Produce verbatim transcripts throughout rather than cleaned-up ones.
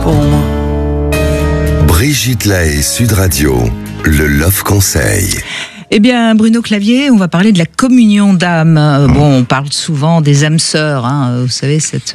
pour moi. Brigitte Lahaie, Sud Radio, le Love Conseil. Eh bien, Bruno Clavier, on va parler de la communion d'âmes. Bon, on parle souvent des âmes sœurs, hein, vous savez, cette,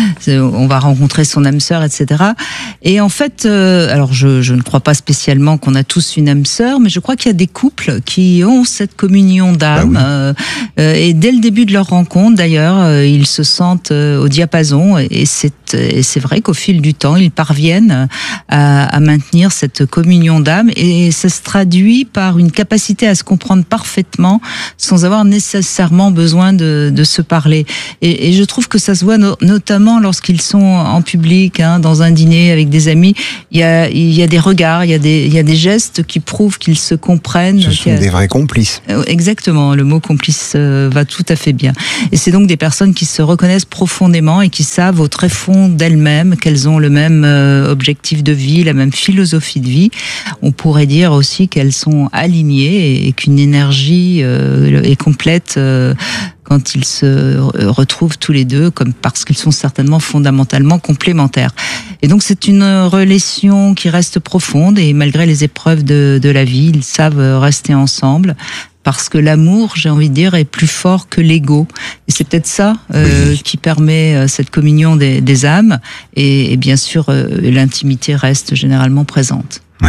on va rencontrer son âme sœur, et cetera. Et en fait, euh, alors je, je ne crois pas spécialement qu'on a tous une âme sœur, mais je crois qu'il y a des couples qui ont cette communion d'âmes. Bah oui. euh, et dès le début de leur rencontre, d'ailleurs, euh, ils se sentent euh, au diapason. Et c'est, et c'est vrai qu'au fil du temps, ils parviennent à, à maintenir cette communion d'âmes. Et ça se traduit par une capacité à se comprendre parfaitement sans avoir nécessairement besoin de, de se parler. Et, et je trouve que ça se voit no, notamment lorsqu'ils sont en public, hein, dans un dîner avec des amis. Il y a, il y a des regards, il y a des, il y a des gestes qui prouvent qu'ils se comprennent. Ce sont a... des vrais complices. Exactement, le mot complice euh, va tout à fait bien. Et c'est donc des personnes qui se reconnaissent profondément et qui savent au très fond d'elles-mêmes qu'elles ont le même euh, objectif de vie, la même philosophie de vie. On pourrait dire aussi qu'elles sont alignées et qu'une énergie euh, est complète euh, quand ils se retrouvent tous les deux, comme parce qu'ils sont certainement fondamentalement complémentaires. Et donc c'est une relation qui reste profonde et malgré les épreuves de, de la vie, ils savent rester ensemble. Parce que l'amour, j'ai envie de dire, est plus fort que l'ego. Et c'est peut-être ça euh, oui. qui permet euh, cette communion des, des âmes. Et, et bien sûr, euh, l'intimité reste généralement présente. Oui.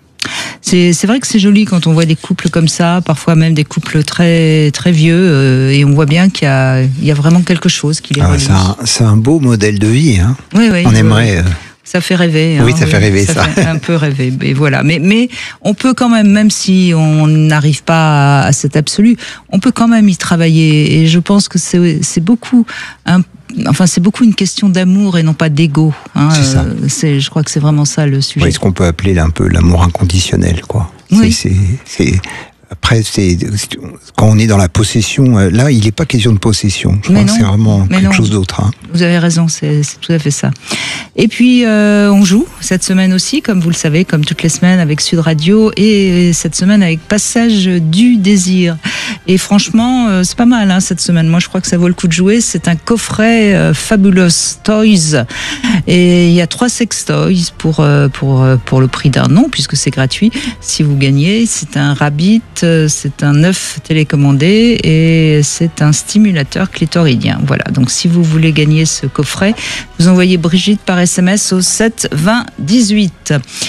C'est, c'est vrai que c'est joli quand on voit des couples comme ça, parfois même des couples très très vieux, euh, et on voit bien qu'il y a, il y a vraiment quelque chose qui les ah, relie. C'est un, c'est un beau modèle de vie. Hein. Oui, oui. On aimerait... Euh... Ça fait rêver. Oui, hein, ça fait rêver, ça. Ça fait un peu rêver. Et voilà. Mais, mais on peut quand même, même si on n'arrive pas à, à cet absolu, on peut quand même y travailler. Et je pense que c'est, c'est beaucoup, un, enfin, c'est beaucoup une question d'amour et non pas d'ego. Hein. C'est ça. Euh, c'est, je crois que c'est vraiment ça le sujet. Oui, ce qu'on peut appeler un peu l'amour inconditionnel, quoi. Oui. C'est, c'est, c'est... Après, c'est, quand on est dans la possession, là, il n'est pas question de possession. Je mais crois non, que c'est vraiment quelque non. chose d'autre. Hein. Vous avez raison, c'est, c'est tout à fait ça. Et puis, euh, on joue cette semaine aussi, comme vous le savez, comme toutes les semaines avec Sud Radio, et cette semaine avec Passage du désir. Et franchement, euh, c'est pas mal hein, cette semaine. Moi, je crois que ça vaut le coup de jouer. C'est un coffret euh, Fabulous Toys. Et il y a trois sextoys pour, euh, pour, euh, pour le prix d'un nom, puisque c'est gratuit. Si vous gagnez, c'est un rabbit, c'est un œuf télécommandé et c'est un stimulateur clitoridien. Voilà, donc si vous voulez gagner ce coffret, vous envoyez Brigitte par S M S au sept vingt dix-huit.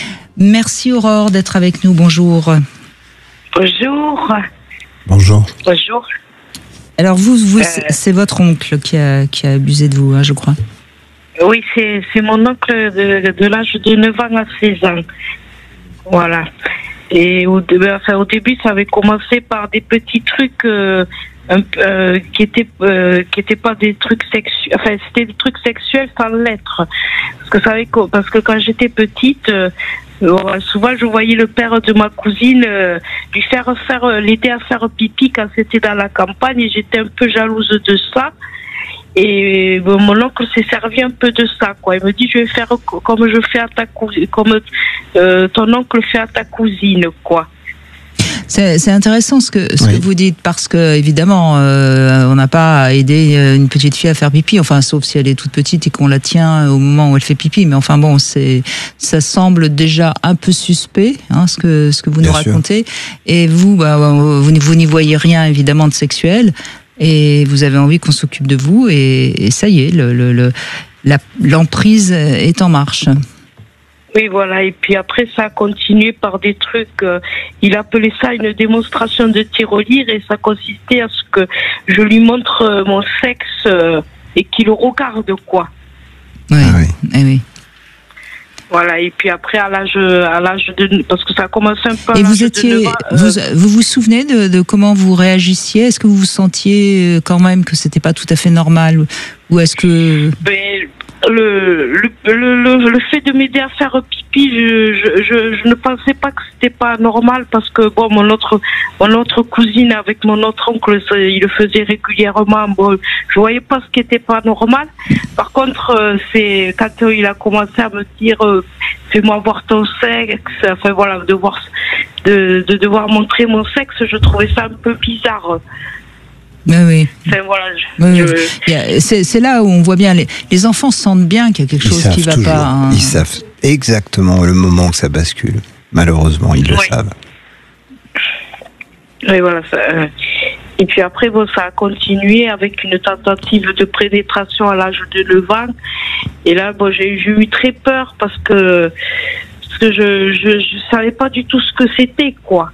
Merci Aurore d'être avec nous, bonjour. Bonjour. Bonjour. Bonjour. Alors vous, vous euh... c'est votre oncle qui a, qui a abusé de vous, hein, je crois. Oui, c'est, c'est mon oncle de, de l'âge de neuf ans à seize ans. Voilà. Et au, enfin, au début, ça avait commencé par des petits trucs euh, un, euh, qui étaient euh, qui étaient pas des trucs sexuels. Enfin, c'était des trucs sexuels sans l'être. Parce que ça avait, parce que quand j'étais petite, euh, souvent je voyais le père de ma cousine euh, lui faire faire l'aider à faire pipi quand c'était dans la campagne, et j'étais un peu jalouse de ça. Et bon, mon oncle s'est servi un peu de ça, quoi. Il me dit, je vais faire comme je fais à ta cousine, comme euh, ton oncle fait à ta cousine, quoi. C'est, c'est intéressant ce que ce oui. que vous dites, parce que évidemment euh, on n'a pas à aider une petite fille à faire pipi, enfin sauf si elle est toute petite et qu'on la tient au moment où elle fait pipi. Mais enfin bon, c'est ça semble déjà un peu suspect, hein, ce que ce que vous Bien nous sûr. racontez. Et vous, bah, vous, vous n'y voyez rien évidemment de sexuel. Et vous avez envie qu'on s'occupe de vous, et, et ça y est, le, le, le, la, l'emprise est en marche. Oui, voilà. Et puis après, ça a continué par des trucs. Euh, il appelait ça une démonstration de tirelire, et ça consistait à ce que je lui montre euh, mon sexe euh, et qu'il le regarde, quoi. Oui, ah oui. Eh oui. Voilà, et puis après, à l'âge, à l'âge de, parce que ça a commencé un peu à et l'âge vous étiez, de neuf ans, euh, vous, vous vous souvenez de, de comment vous réagissiez? Est-ce que vous vous sentiez quand même que c'était pas tout à fait normal, ou est-ce que ben, le, le, le, le fait de m'aider à faire pipi, je, je, je, je ne pensais pas que c'était pas normal, parce que bon, mon autre, mon autre cousine avec mon autre oncle, il le faisait régulièrement. Bon, je voyais pas ce qui était pas normal. Par contre, c'est quand il a commencé à me dire, euh, fais-moi voir ton sexe, enfin voilà, de voir, de, de devoir montrer mon sexe, je trouvais ça un peu bizarre. Mais oui. Enfin, voilà, je, Oui, je... il y a- c'est, c'est là où on voit bien, les, les enfants sentent bien qu'il y a quelque Ils chose savent qui va toujours. pas. hein. Ils savent exactement le moment que ça bascule. Malheureusement, ils le Oui. savent. Et voilà, ça, euh, et puis après, bon, ça a continué avec une tentative de pénétration à l'âge de neuf ans. Et là, bon, j'ai, j'ai eu très peur parce que, parce que je, je, je savais pas du tout ce que c'était, quoi.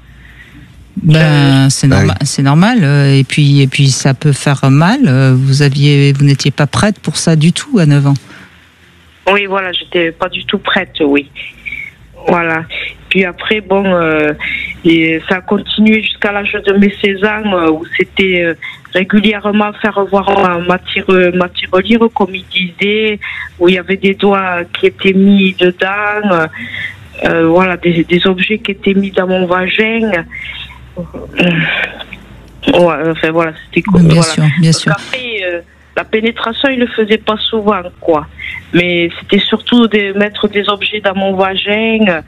Ben, c'est Bah normal, c'est normal. euh, Et puis, et puis, ça peut faire mal. euh, Vous aviez, vous n'étiez pas prête pour ça du tout à neuf ans. Oui, voilà, j'étais pas du tout prête, oui. Voilà. Puis après, bon, euh, et ça a continué jusqu'à l'âge de mes seize ans, euh, où c'était euh, régulièrement faire voir ma, ma, tire, ma tirelire, comme il disait, où il y avait des doigts qui étaient mis dedans, euh, euh, voilà, des, des objets qui étaient mis dans mon vagin. Euh, ouais, enfin voilà, c'était quoi. Oui, bien voilà. sûr, bien Parce sûr. qu'après, euh, la pénétration, il le faisait pas souvent, quoi. Mais c'était surtout de mettre des objets dans mon vagin.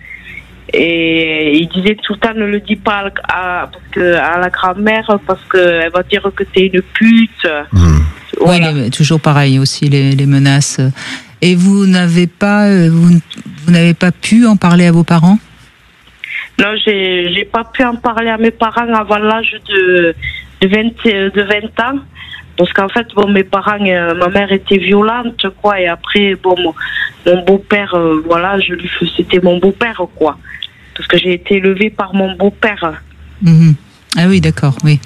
Et il disait tout le temps, ne le dis pas à, à, parce que, à la grand-mère, parce qu'elle va dire que t'es une pute. Mmh. Voilà. Oui, les- toujours pareil aussi, les, les menaces. Et vous n'avez pas, euh, vous, vous n'avez pas pu en parler à vos parents? Non, j'ai, j'ai pas pu en parler à mes parents avant l'âge de, de, vingt, de vingt ans. Parce qu'en fait, bon, mes parents, euh, ma mère était violente, quoi. Et après, bon, mon, mon beau-père, euh, voilà, je lui fais, c'était mon beau-père, quoi. Parce que j'ai été élevée par mon beau-père. Mhm. Ah oui, d'accord, oui.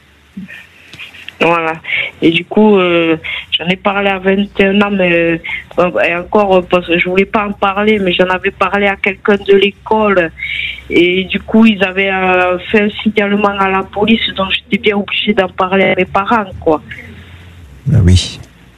Voilà. Et du coup, euh, j'en ai parlé à vingt et un ans, mais euh, et encore, euh, parce que je voulais pas en parler, mais j'en avais parlé à quelqu'un de l'école. Et du coup, ils avaient euh, fait un signalement à la police, donc j'étais bien obligée d'en parler à mes parents, quoi. Ah oui.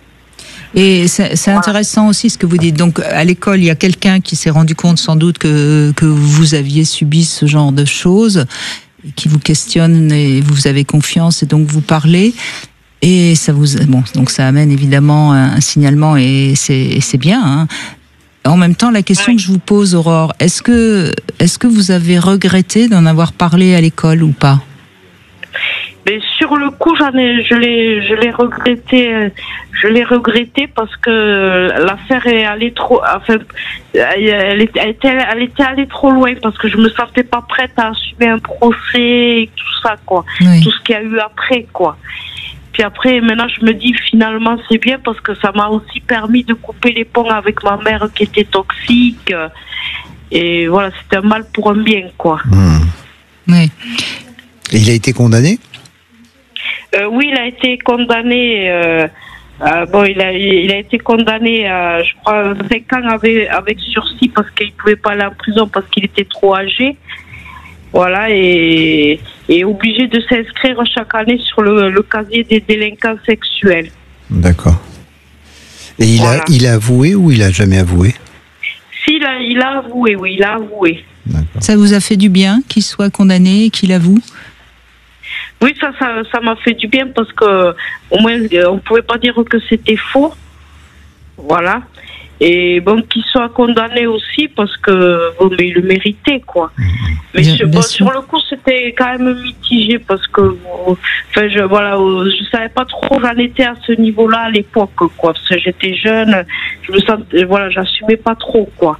Et c'est, c'est intéressant aussi ce que vous dites. Donc, à l'école, il y a quelqu'un qui s'est rendu compte sans doute que, que vous aviez subi ce genre de choses, et qui vous questionne et vous avez confiance et donc vous parlez. Et ça vous, bon, donc ça amène évidemment un, un signalement et c'est, et c'est bien. Hein. En même temps, la question Oui. que je vous pose, Aurore, est-ce que, est-ce que vous avez regretté d'en avoir parlé à l'école ou pas? Mais sur le coup, j'en ai, je l'ai, je l'ai regretté, euh, je l'ai regretté parce que l'affaire est allée trop, enfin, elle, elle était, elle était, elle était allée trop loin parce que je me sentais pas prête à assumer un procès et tout ça, quoi. Oui. Tout ce qu'il y a eu après, quoi. Puis après, maintenant, je me dis finalement c'est bien parce que ça m'a aussi permis de couper les ponts avec ma mère qui était toxique. Et voilà, c'était un mal pour un bien, quoi. Mmh. Oui. Et il a été condamné? Euh, oui, il a été condamné. Euh, euh, bon, il a, il a été condamné à, je crois, cinq ans avec, avec sursis parce qu'il ne pouvait pas aller en prison parce qu'il était trop âgé. Voilà, et, et obligé de s'inscrire chaque année sur le, le casier des délinquants sexuels. D'accord. Et il, Voilà. a, il a avoué ou il a jamais avoué? Si, il a, il a avoué, oui, il a avoué. D'accord. Ça vous a fait du bien qu'il soit condamné et qu'il avoue? Oui, ça, ça, ça m'a fait du bien parce que au moins on pouvait pas dire que c'était faux, voilà. Et bon, qu'il soit condamné aussi parce que bon, mais il le méritait, quoi. Mais Bien- sur, bien bon, sûr. sur le coup, c'était quand même mitigé parce que, bon, enfin, je voilà, euh, je savais pas trop où j'en étais à ce niveau-là à l'époque, quoi. Parce que j'étais jeune, je me sentais, voilà, j'assumais pas trop, quoi.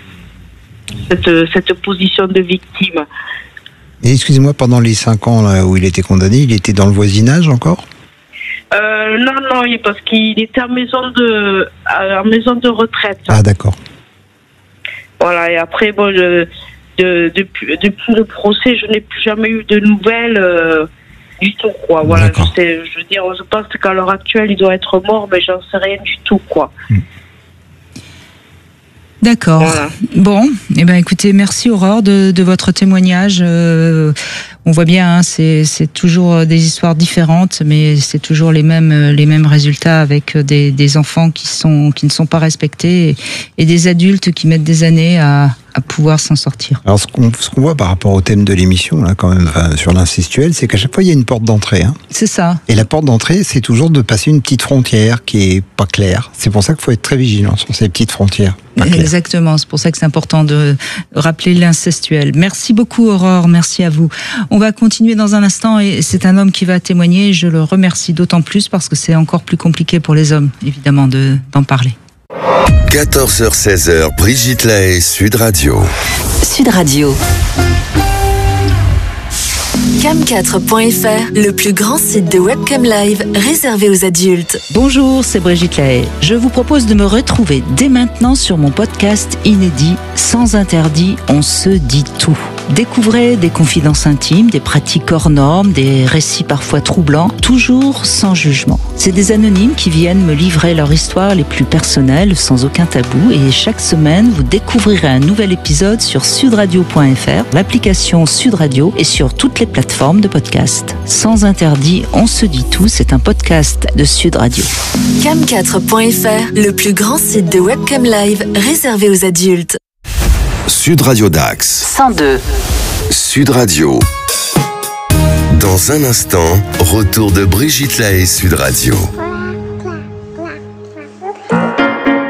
Cette, cette position de victime. Et excusez-moi, pendant les cinq ans là, où il était condamné, il était dans le voisinage encore? Euh, non, non, il- parce qu'il était en maison de, en maison de retraite. Ah d'accord. Voilà, et après, bon, je, de, depuis, depuis le procès, je n'ai plus jamais eu de nouvelles euh, du tout, quoi. Voilà, je, D'accord. sais, je veux dire, je pense qu'à l'heure actuelle, il doit être mort, mais j'en sais rien du tout, quoi. D'accord. Voilà. Bon, eh ben écoutez, merci Aurore de, de votre témoignage. Euh, on voit bien, hein, c'est c'est toujours des histoires différentes, mais c'est toujours les mêmes les mêmes résultats avec des, des enfants qui sont qui ne sont pas respectés et, et des adultes qui mettent des années à, à pouvoir s'en sortir. Alors ce qu'on ce qu'on voit par rapport au thème de l'émission là, quand même, enfin, sur l'incestuel, c'est qu'à chaque fois il y a une porte d'entrée. Hein. C'est ça. Et la porte d'entrée, c'est toujours de passer une petite frontière qui est pas claire. C'est pour ça qu'il faut être très vigilant sur ces petites frontières. Pas claires. Exactement, c'est pour ça que c'est important de rappeler l'incestuel. Merci beaucoup Aurore, merci à vous. On va continuer dans un instant et c'est un homme qui va témoigner. Je le remercie d'autant plus parce que c'est encore plus compliqué pour les hommes, évidemment, de, d'en parler. quatorze heures seize heures, Brigitte Lahaie, Sud Radio. Sud Radio. cam quatre point f r, le plus grand site de webcam live réservé aux adultes. Bonjour, c'est Brigitte Lahaie. Je vous propose de me retrouver dès maintenant sur mon podcast inédit Sans interdit, on se dit tout. Découvrez des confidences intimes, des pratiques hors normes, des récits parfois troublants, toujours sans jugement. C'est des anonymes qui viennent me livrer leur histoire les plus personnelles, sans aucun tabou. Et chaque semaine, vous découvrirez un nouvel épisode sur sudradio point f r, l'application Sud Radio et sur toutes les plateformes de podcast. Sans interdit, on se dit tout, c'est un podcast de Sud Radio. cam quatre point f r, le plus grand site de webcam live réservé aux adultes. Sud Radio Dax. cent deux. Sud Radio. Dans un instant, retour de Brigitte Lahaie, Sud Radio.